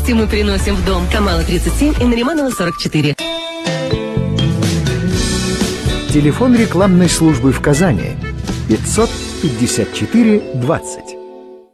Мы приносим в дом. Камала 37 и Нариманова 44. Телефон рекламной службы в Казани 554 20.